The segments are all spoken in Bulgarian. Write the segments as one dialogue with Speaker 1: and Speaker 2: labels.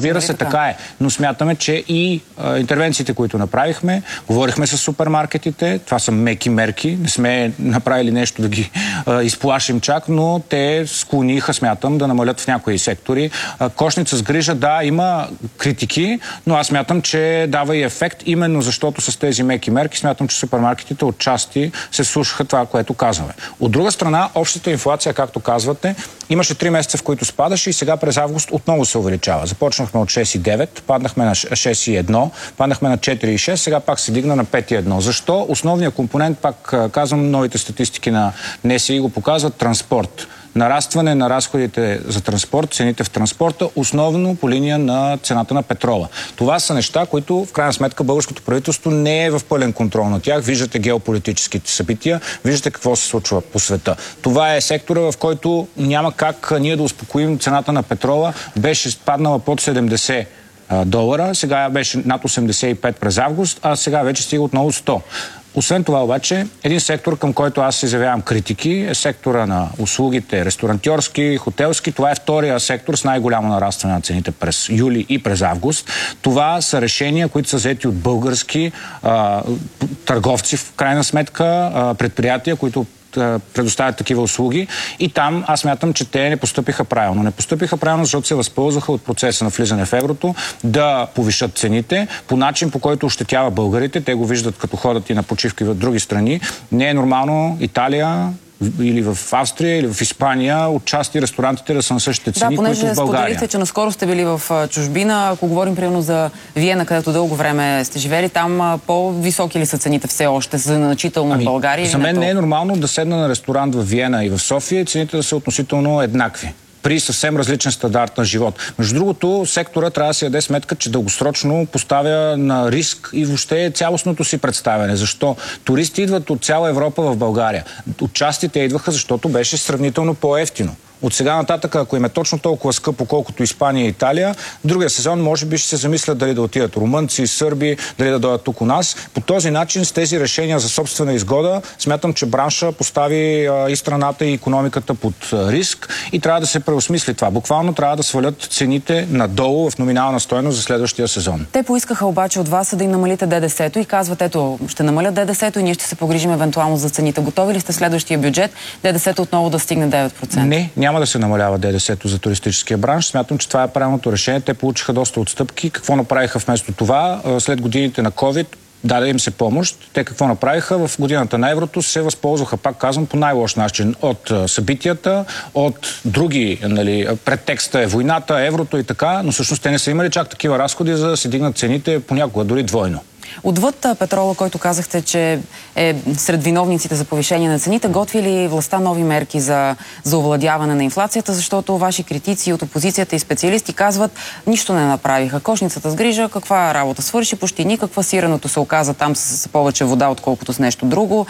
Speaker 1: Разбира се, така е. Но смятаме, че и интервенциите, които направихме, говорихме с супермаркетите, това са меки мерки, не сме направили нещо да ги изплашим чак, но те склониха, смятам, да намалят в някои сектори. Кошница с грижа, да, има критики, но аз смятам, че дава и ефект, именно защото с тези меки мерки смятам, че супермаркетите отчасти се слушаха това, което казваме. От друга страна, общата инфлация, както казвате, имаше 3 месеца, в които спадаше и сега през август отново се увеличава. Започнахме от 6,9, паднахме на 6,1, паднахме на 4,6, сега пак се дигна на 5,1. Защо? Основният компонент, пак казвам, новите статистики на НСИ го показват, транспорт. Нарастване на разходите за транспорт, цените в транспорта, основно по линия на цената на петрола. Това са неща, които в крайна сметка българското правителство не е в пълен контрол на тях. Виждате геополитическите събития, виждате какво се случва по света. Това е сектора, в който няма как ние да успокоим цената на петрола. Беше спаднала под 70 долара, сега беше над 85 през август, а сега вече стига отново 100. Освен това обаче, един сектор, към който аз изявявам критики, е сектора на услугите, ресторантьорски, хотелски. Това е втория сектор с най-голямо нарастване на цените през юли и през август. Това са решения, които са взети от български търговци, в крайна сметка, предприятия, които предоставят такива услуги. И там аз смятам, че те не постъпиха правилно. Не постъпиха правилно, защото се възползваха от процеса на влизане в еврото да повишат цените по начин, по който ощетява българите. Те го виждат като ходят и на почивки в други страни. Не е нормално Италия или в Австрия, или в Испания, отчасти ресторантите да са на същите цени, които в България.
Speaker 2: Да, понеже споделихте, че наскоро сте били в чужбина, ако говорим примерно за Виена, където дълго време сте живели, там по-високи ли са цените все още, значително в България?
Speaker 1: За мен не е нормално да седна на ресторант в Виена и в София и цените да са относително еднакви при съвсем различен стандарт на живот. Между другото, сектора трябва да си даде сметка, че дългосрочно поставя на риск и въобще цялостното си представяне. Защо? Туристи идват от цяла Европа в България. Отчасти те идваха, защото беше сравнително по-евтино. От сега нататък, ако им е точно толкова скъпо, колкото Испания и Италия, другия сезон може би ще се замислят дали да отидат румънци, сърби, дали да дойдат тук у нас. По този начин, с тези решения за собствена изгода, смятам, че бранша постави и страната, и икономиката под риск и трябва да се преосмисли това. Буквално трябва да свалят цените надолу в номинална стойност за следващия сезон.
Speaker 2: Те поискаха обаче от вас да им намалите ДДС-то и казват, ето, ще намалят ДДС-то и ние ще се погрижим евентуално за цените. Готови ли сте следващия бюджет ДДС-то отново да стигне 9%?
Speaker 1: Няма да се намалява ДДС-то за туристическия бранш. Смятам, че това е правилното решение. Те получиха доста отстъпки. Какво направиха вместо това? След годините на COVID даде им се помощ. Те какво направиха? В годината на еврото се възползваха, пак казвам, по най-лош начин от събитията, от други, предтекста е войната, еврото и така, но всъщност те не са имали чак такива разходи, за да се дигнат цените понякога дори двойно.
Speaker 2: Отвъд петрола, който казахте, че е сред виновниците за повишение на цените, готви ли властта нови мерки за овладяване на инфлацията, защото ваши критици от опозицията и специалисти казват, нищо не направиха. Кошницата с грижа, каква работа свърши, почти никаква, сиреното се оказа там с повече вода, отколкото с нещо друго.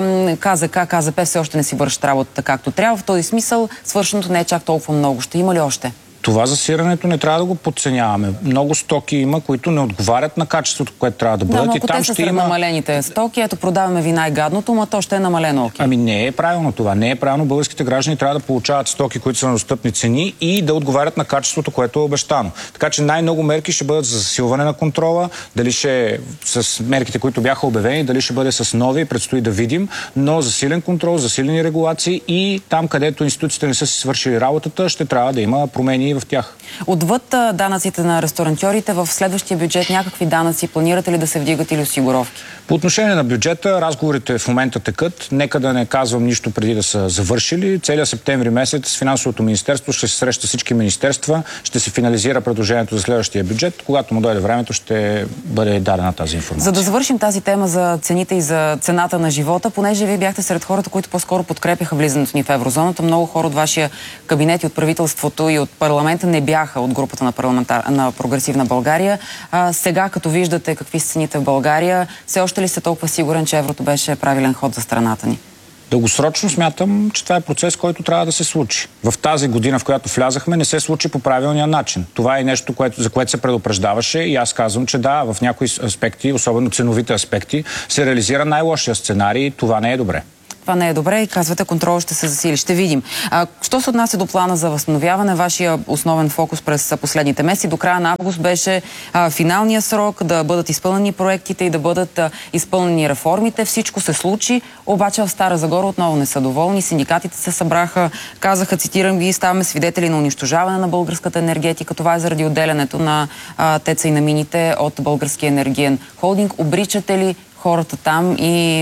Speaker 2: КЗК, КЗП все още не си вършат работата както трябва. В този смисъл свършеното не е чак толкова много. Ще има ли още?
Speaker 1: Това засирането не трябва да го подценяваме. Много стоки има, които не отговарят на качеството, което трябва да бъдат.
Speaker 2: Да, но ако те са сред намалените стоки, ето продаваме вина и гадното, но то ще е намалено. Okay.
Speaker 1: Ами не е правилно това. Не е правилно. Българските граждани трябва да получават стоки, които са на достъпни цени и да отговарят на качеството, което е обещано. Така че най-много мерки ще бъдат за засилване на контрола. Дали ще е с мерките, които бяха обявени, дали ще бъде с нови, предстои да видим. Но засилен контрол, засилени регулации и там, където институциите не са си свършили работата, ще трябва да има промени в тях.
Speaker 2: Отвъд данъците на ресторантьорите, в следващия бюджет някакви данъци планирате ли да се вдигат или осигуровки?
Speaker 1: По отношение на бюджета, разговорите в момента текат. Нека да не казвам нищо преди да са завършили. Целият септември месец Финансовото министерство ще се среща всички министерства, ще се финализира предложението за следващия бюджет. Когато му дойде времето, ще бъде дадена тази информация.
Speaker 2: За да завършим тази тема за цените и за цената на живота, понеже вие бяхте сред хората, които по-скоро подкрепяха влизането ни в еврозоната, много хора от вашия кабинет и от правителството и от парламента не бяха от групата на Прогресивна България. Сега, като виждате какви са цените в България, все още ли сте толкова сигурен, че еврото беше правилен ход за страната ни?
Speaker 1: Дългосрочно смятам, че това е процес, който трябва да се случи. В тази година, в която влязахме, не се случи по правилния начин. Това е нещо, за което се предупреждаваше и аз казвам, че да, в някои аспекти, особено ценовите аспекти, се реализира най-лошия сценарий и това не е добре.
Speaker 2: това не е добре и казвате, контрол ще се засили. Ще видим. Що се отнася до плана за възстановяване, вашия основен фокус през последните месеци, до края на август беше финалния срок да бъдат изпълнени проектите и да бъдат изпълнени реформите. Всичко се случи, обаче в Стара Загора отново не са доволни. Синдикатите се събраха, казаха, цитирам ги, ставаме свидетели на унищожаване на българската енергетика. Това е заради отделянето на ТЕЦ-а и на мините от Българския енергиен холдинг. Обричате ли хората там и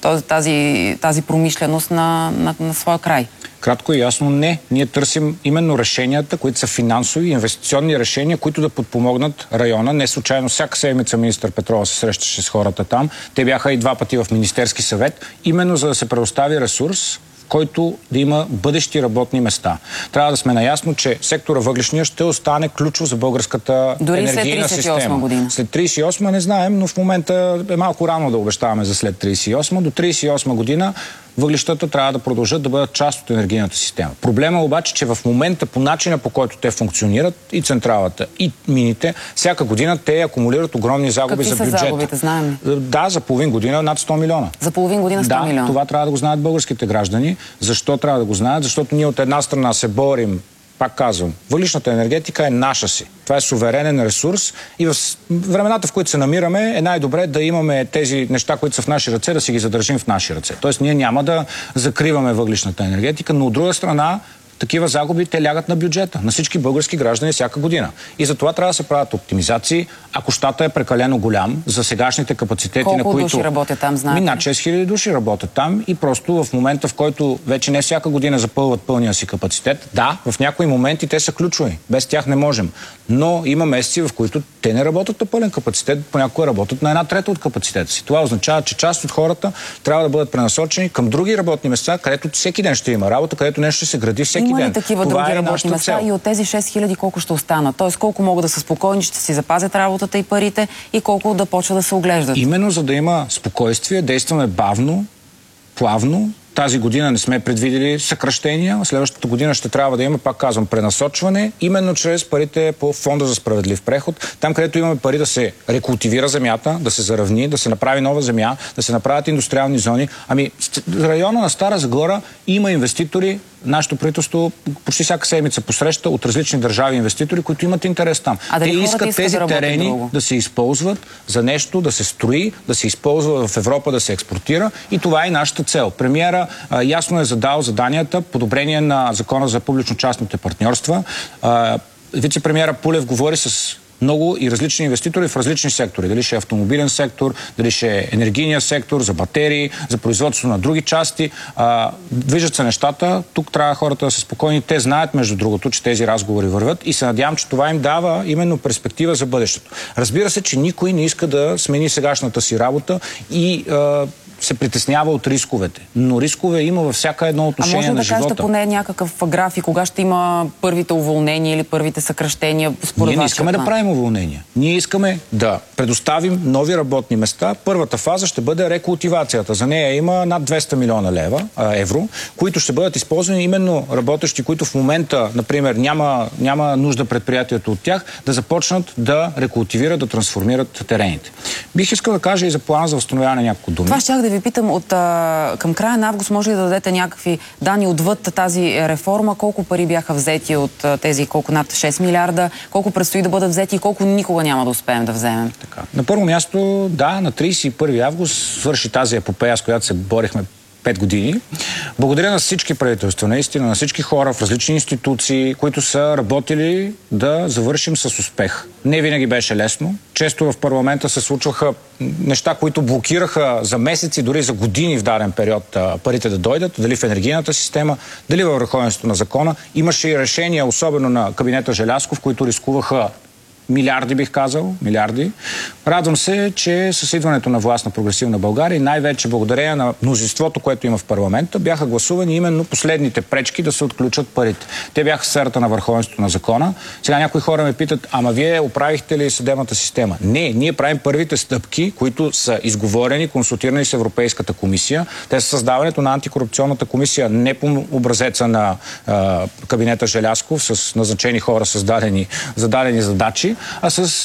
Speaker 2: тази промишленост на своя край?
Speaker 1: Кратко и ясно не. Ние търсим именно решенията, които са финансови, инвестиционни решения, които да подпомогнат района. Не случайно всяка седмица министър Петрова се срещаше с хората там. Те бяха и 2 пъти в Министерски съвет, именно за да се предостави ресурс, който да има бъдещи работни места. Трябва да сме наясно, че сектора въглищния ще остане ключов за българската енергийна система.
Speaker 2: Година.
Speaker 1: След 38 не знаем, но в момента е малко рано да обещаваме за след 38. До 38 година въглищата трябва да продължат да бъдат част от енергийната система. Проблема обаче, че в момента по начина, по който те функционират, и централата, и мините, всяка година те акумулират огромни загуби за бюджета.
Speaker 2: Какви са загубите, знаем?
Speaker 1: Да, за половин година над 100 милиона.
Speaker 2: За половин година 100 милиона?
Speaker 1: Да, това трябва да го знаят българските граждани. Защо трябва да го знаят? Защото ние от една страна се борим, пак казвам, въглищната енергетика е наша си. Това е суверенен ресурс и в времената, в които се намираме, е най-добре да имаме тези неща, които са в наши ръце, да си ги задържим в наши ръце. Тоест ние няма да закриваме въглищната енергетика, но от друга страна такива загуби те лягат на бюджета, на всички български граждани всяка година. И за това трябва да се правят оптимизации. Ако щата е прекалено голям за сегашните капацитети,
Speaker 2: колко
Speaker 1: на които...
Speaker 2: души работят там, знаете?
Speaker 1: Над 6000 души работят там и просто в момента, в който вече не всяка година запълват пълния си капацитет, да, в някои моменти те са ключови. Без тях не можем. Но има месеци, в които те не работят на пълен капацитет, понякога работят на 1/3 от капацитета си. Това означава, че част от хората трябва да бъдат пренасочени към други работни места, където всеки ден ще има работа, където нещо ще се гради всеки
Speaker 2: има
Speaker 1: ден.
Speaker 2: Ли такива
Speaker 1: това
Speaker 2: други
Speaker 1: е
Speaker 2: работни места
Speaker 1: цел.
Speaker 2: И от тези 6000 колко ще останат? Тоест колко могат да са спокойни, ще си запазят работата и парите и колко да почва да се оглеждат?
Speaker 1: Именно за да има спокойствие, действаме бавно, плавно. Тази година не сме предвидели съкращения. Следващата година ще трябва да има, пак казвам, пренасочване, именно чрез парите по Фонда за справедлив преход. Там, където имаме пари да се рекултивира земята, да се заравни, да се направи нова земя, да се направят индустриални зони. Ами, в района на Стара Загора има инвеститори. Нашето правителство почти всяка седмица посреща от различни държави инвеститори, които имат интерес там. Те искат тези терени да се използват за нещо, да се строи, да се използва в Европа, да се експортира и това е нашата цел. Премиера ясно е задал заданията, подобрение на закона за публично-частните партньорства. Вице-премиера Пулев говори с много и различни инвеститори в различни сектори. Дали ще е автомобилен сектор, дали ще е енергийния сектор, за батерии, за производство на други части. Виждат се нещата. Тук трябва хората да са спокойни. Те знаят, между другото, че тези разговори върват и се надявам, че това им дава именно перспектива за бъдещето. Разбира се, че никой не иска да смени сегашната си работа и се притеснява от рисковете. Но рискове има във всяка едно отношение на живота.
Speaker 2: А може да кажете поне някакъв график, кога ще има първите уволнения или първите съкращения?
Speaker 1: Ние не искаме да правим уволнения. Ние искаме да предоставим нови работни места. Първата фаза ще бъде рекултивацията. За нея има над 200 милиона евро, които ще бъдат използвани именно работещи, които в момента, например, няма нужда предприятието от тях, да започнат да рекултивират, да трансформират терените. Бих искал да кажа и за плана за възстановяване няколко думи.
Speaker 2: Това щях да ви питам към края на август, може ли да дадете някакви данни отвъд тази реформа? Колко пари бяха взети от тези колко над 6 милиарда? Колко предстои да бъдат взети и колко никога няма да успеем да вземем?
Speaker 1: Така. На първо място, да, на 31 август свърши тази епопея, с която се борихме 5 години. Благодаря на всички правителства, наистина, на всички хора в различни институции, които са работили да завършим с успех. Не винаги беше лесно. Често в парламента се случваха неща, които блокираха за месеци, дори за години в даден период парите да дойдат, дали в енергийната система, дали във върховенството на закона. Имаше и решения, особено на кабинета Желязков, които рискуваха милиарди, бих казал, милиарди. Радвам се, че с идването на власт на Прогресивна България и най-вече благодарение на мнозинството, което има в парламента, бяха гласувани именно последните пречки да се отключат парите. Те бяха в сферата на върховенството на закона. Сега някои хора ме питат, ама вие оправихте ли съдебната система? Не, ние правим първите стъпки, които са изговорени, консултирани с Европейската комисия. Те са създаването на антикорупционната комисия не по образеца на кабинета Желязков с назначени хора с зададени задачи, а с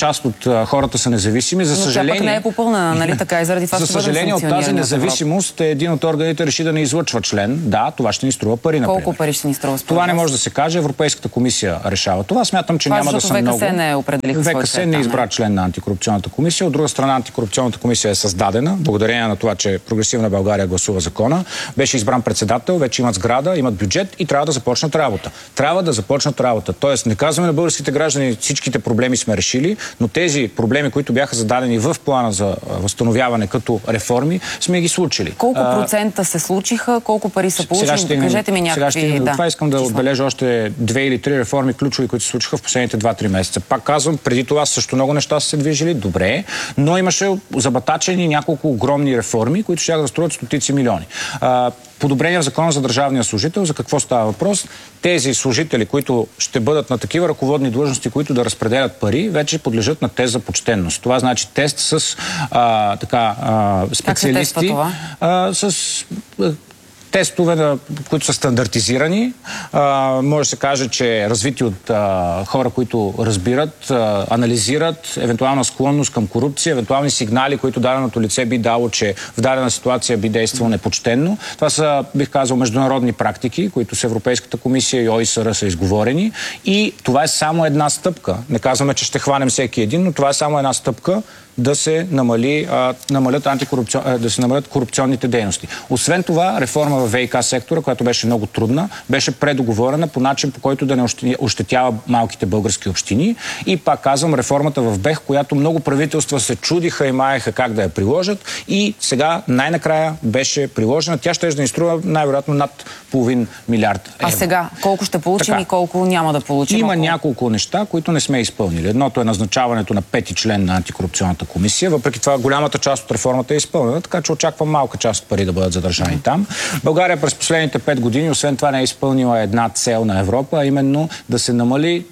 Speaker 1: част от хората са независими. За съжаление...
Speaker 2: Но тя пък не е попълнена, нали така? И заради това
Speaker 1: за съжаление от тази независимост един от органите реши да не излъчва член. Да, това ще ни струва пари, например.
Speaker 2: Колко пари ще ни струва?
Speaker 1: Това не може да се каже. Европейската комисия решава това. Смятам, че няма да са много.
Speaker 2: ВКС не определиха своя
Speaker 1: ВКС не избра член на антикорупционната комисия. От друга страна, антикорупционната комисия е създадена, благодарение на това, че Прогресивна България гласува закона. Беше избран председател, вече имат сграда, имат бюджет и трябва да започнат работа. Трябва да започнат работа. Тоест, не казваме на българските граждани, всичките проблеми сме решили, но тези проблеми, които бяха зададени в плана за възстановяване като реформи, сме ги случили.
Speaker 2: Колко процента се случиха, колко пари са получени? Кажете ми някакви...
Speaker 1: Това искам да отбележа още 2 или 3 реформи ключови, които се случиха в последните 2-3 месеца. Пак казвам, преди това също много неща са се движили, добре, но имаше забатачени няколко огромни реформи, които ще да струват стотици милиони. Подобрение в закона за държавния служител. За какво става въпрос? Тези служители, които ще бъдат на такива ръководни длъжности, които да разпределят пари, вече подлежат на тест за почтенност. Това значи тест с специалисти.
Speaker 2: Как се
Speaker 1: с тестове, които са стандартизирани. Може да се каже, че развити от хора, които разбират, анализират евентуална склонност към корупция, евентуални сигнали, които даденото лице би дало, че в дадена ситуация би действало непочтенно. Това са, бих казал, международни практики, които с Европейската комисия и ОИСР са изговорени. И това е само една стъпка. Не казваме, че ще хванем всеки един, но това е само една стъпка да се намалят корупционните дейности. Освен това, реформа в ВиК сектора, която беше много трудна, беше предоговорена по начин, по който да не ощетява малките български общини. И пак казвам, реформата в БЕХ, която много правителства се чудиха и маеха как да я приложат, и сега най-накрая беше приложена. Тя ще да ни струва най-вероятно над $0,5 милиард евро.
Speaker 2: А сега колко ще получим и колко няма да получим?
Speaker 1: Има няколко неща, които не сме изпълнили. Едното е назначаването на 5-ти член на антикорупционната комисия. Въпреки това, голямата част от реформата е изпълнена, така че очаквам малка част от пари да бъдат задържани там. България през последните 5 години, освен това, не е изпълнила една цел на Европа, а именно да се намали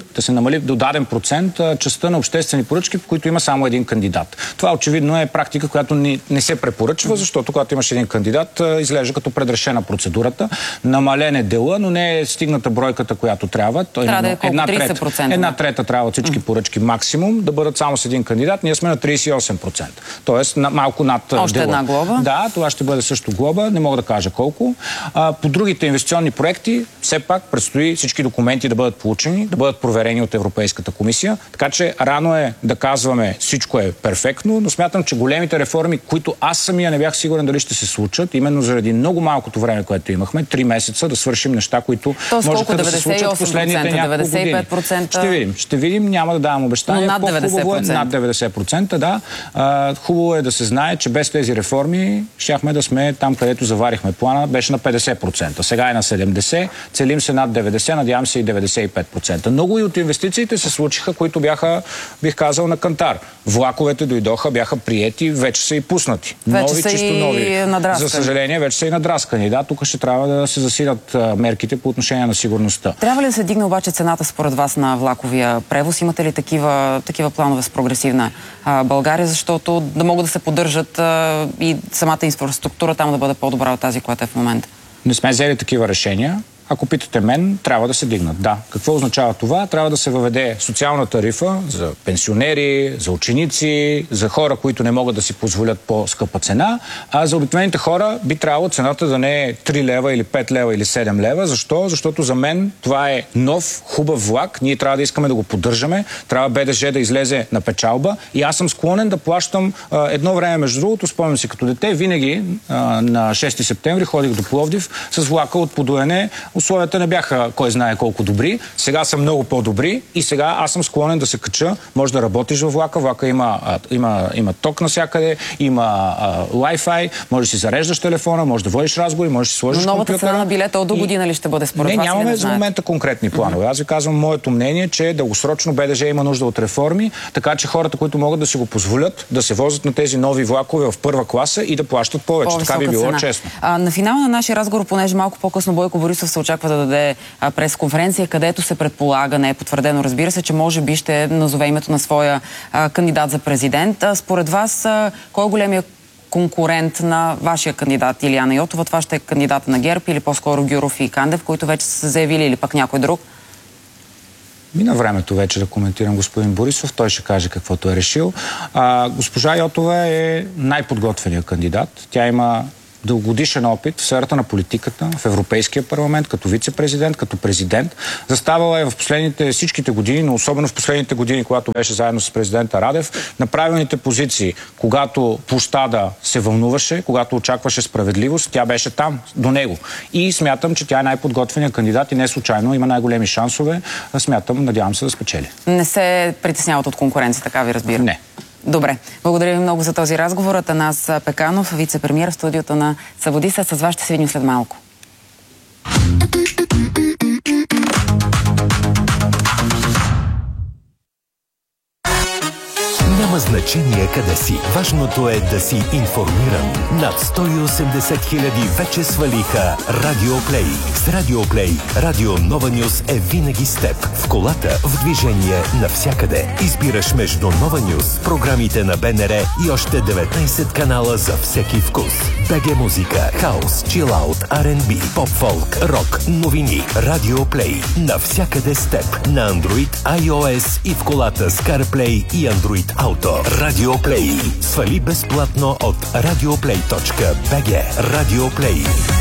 Speaker 1: до даден процент частта на обществени поръчки, в които има само един кандидат. Това очевидно е практика, която не се препоръчва, защото когато имаш един кандидат, изглежда като предрешена процедурата. Намален е дела, но не е стигната бройката, която трябва.
Speaker 2: Трябва да е колко? 30%.
Speaker 1: Една трета трябва от всички поръчки максимум да бъдат само с един кандидат. Ние сме на 38%. Тоест малко над дела.
Speaker 2: Още една глоба?
Speaker 1: Да, това ще бъде също глоба. Не мога да кажа колко. По другите инвестиционни проекти все пак предстои всички документи да бъдат получени, да бъдат проверени от Европейската комисия. Така че рано е да казваме всичко е перфектно, но смятам, че големите реформи, които аз самия не бях сигурен дали ще се случат, именно заради много малкото време, което имахме, 3 месеца да свършим неща, които можеха да се случат в последните няколко години.
Speaker 2: 95%?
Speaker 1: Ще видим, няма да давам обещания.
Speaker 2: Но над 90%.
Speaker 1: Над 90%, да. Хубаво е да се знае, че без тези реформи щяхме да сме там, където заварихме плана, беше на 50%. Сега е на 70%, целим се над 90%, надявам се и 95%. Много и от инвестициите се случиха, които бяха, бих казал, на кантар. Влаковете дойдоха, бяха приети, вече са и пуснати.
Speaker 2: Вече са чисто нови.
Speaker 1: За съжаление, вече са и надраскани. Да, тук ще трябва да се засилят мерките по отношение на сигурността.
Speaker 2: Трябва ли да се дигне обаче цената според вас на влаковия превоз? Имате ли такива планове с Прогресивна България, защото да могат да се поддържат и самата инфраструктура там да бъде по-добра от тази, която е в момента?
Speaker 1: Не сме взели такива решения. Ако питате мен, трябва да се дигнат. Да. Какво означава това? Трябва да се въведе социална тарифа за пенсионери, за ученици, за хора, които не могат да си позволят по-скъпа цена, а за обикновените хора би трябвало цената да не е 3 лева или 5 лева или 7 лева. Защо? Защото за мен това е нов, хубав влак. Ние трябва да искаме да го поддържаме. Трябва БДЖ да излезе на печалба и аз съм склонен да плащам едно време, между другото, спомням си като дете, винаги на 6 септември ходих до Пловдив с влака от Подуене. Условията не бяха кой знае колко добри. Сега са много по-добри и сега аз съм склонен да се кача. Може да работиш във влака. Влака има ток навсякъде, има Wi-Fi, може да си зареждаш телефона, може да водиш разговори, може да си сложиш компютъра.
Speaker 2: Новата цена на билета от до година ли ще бъде според вас?
Speaker 1: Нямаме за момента конкретни планове. Аз ви казвам моето мнение, че дългосрочно БДЖ има нужда от реформи, така че хората, които могат да си го позволят, да се возят на тези нови влакове в първа класа и да плащат повече. Така би било честно.
Speaker 2: На финала на нашия разговор, понеже малко по-късно Бойко Борисов се очаква да даде пресконференция, където се предполага, не е потвърдено, разбира се, че може би ще назове името на своя кандидат за президент. Според вас, кой е големия конкурент на вашия кандидат Илияна Йотова? Това ще е кандидата на ГЕРБ или по-скоро Гюров и Кандев, които вече са се заявили, или пък някой друг?
Speaker 1: Мина времето вече да коментирам господин Борисов. Той ще каже каквото е решил. Госпожа Йотова е най-подготвеният кандидат. Тя има дългогодишен опит в сферата на политиката, в Европейския парламент, като вице-президент, като президент. Заставала е в последните всичките години, но особено в последните години, когато беше заедно с президента Радев, на правилните позиции. Когато площада се вълнуваше, когато очакваше справедливост, тя беше там, до него. И смятам, че тя е най-подготвеният кандидат и не случайно има най-големи шансове. Смятам, надявам се да спечели.
Speaker 2: Не се притесняват от конкуренция, така ви разбира?
Speaker 1: Не.
Speaker 2: Добре. Благодаря ви много за този разговор. Атанас Пеканов, вице-премиер в студиото на Събуди се. С вас ще се видим след малко.
Speaker 3: Няма значение къде си. Важното е да си информиран. Над 180 хиляди вече свалиха Радио Плей. С Радио Плей, Радио Нова Нюс е винаги с теб. В колата, в движение, навсякъде. Избираш между Нова Нюс, програмите на БНР и още 19 канала за всеки вкус. БГ музика, хаус, чилаут, R&B, поп-фолк, рок, новини. Радио Плей. Навсякъде с теб. На Android, iOS и в колата с CarPlay и Android Auto. Радио Плей. Свали безплатно от radioplay.bg. Радио Плей.